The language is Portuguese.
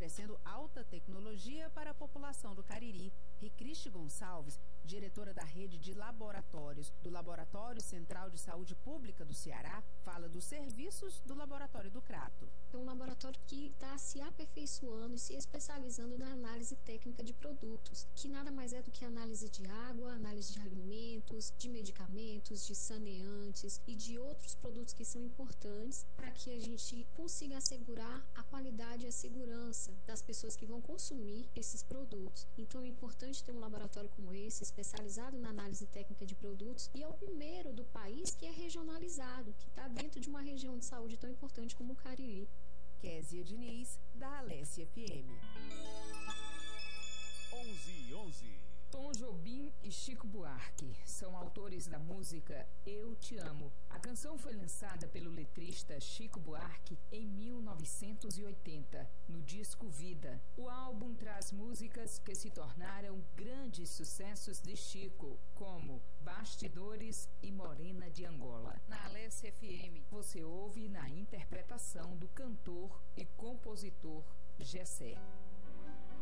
oferecendo alta tecnologia para a população do Cariri. Ricriste Gonçalves, diretora da rede de laboratórios do Laboratório Central de Saúde Pública do Ceará, fala dos serviços do Laboratório do Crato. É um laboratório que está se aperfeiçoando e se especializando na análise técnica de produtos, que nada mais é do que análise de água, análise de alimentos, de medicamentos, de saneantes e de outros produtos que são importantes para que a gente consiga assegurar a qualidade e a segurança das pessoas que vão consumir esses produtos. Então é importante ter um laboratório como esse, especializado na análise técnica de produtos, e é o primeiro do país que é regionalizado, que está dentro de uma região de saúde tão importante como o Cariri. Késia Diniz, da Alesse FM. 11:11. Tom Jobim e Chico Buarque são autores da música Eu Te Amo. A canção foi lançada pelo letrista Chico Buarque em 1980, no disco Vida. O álbum traz músicas que se tornaram grandes sucessos de Chico, como Bastidores e Morena de Angola. Na Alesse FM, você ouve na interpretação do cantor e compositor Gessé.